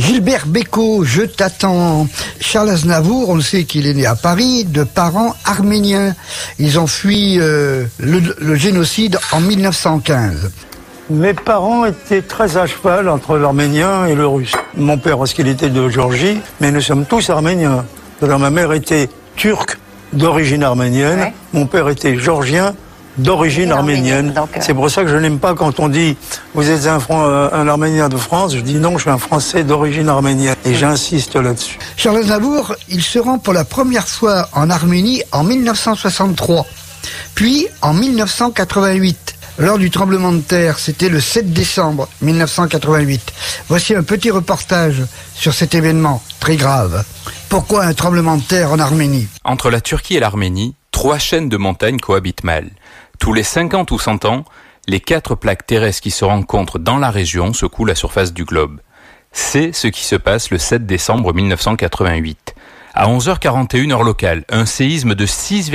Gilbert Bécaud, je t'attends. Charles Aznavour, on sait qu'il est né à Paris, de parents arméniens. Ils ont fui le génocide en 1915. Mes parents étaient très à cheval entre l'arménien et le russe. Mon père, parce qu'il était de Géorgie, mais nous sommes tous arméniens. Alors, ma mère était turque d'origine arménienne, ouais. Mon père était géorgien d'origine arménienne. C'est pour ça que je n'aime pas quand on dit « vous êtes un Arménien de France », je dis non, je suis un Français d'origine arménienne. Et j'insiste là-dessus. Charles Aznavour, il se rend pour la première fois en Arménie en 1963, puis en 1988. Lors du tremblement de terre, c'était le 7 décembre 1988. Voici un petit reportage sur cet événement très grave. Pourquoi un tremblement de terre en Arménie ? Entre la Turquie et l'Arménie, 3 chaînes de montagnes cohabitent mal. Tous les 50 ou 100 ans, les 4 plaques terrestres qui se rencontrent dans la région secouent la surface du globe. C'est ce qui se passe le 7 décembre 1988. À 11h41 heure locale, un séisme de 6,8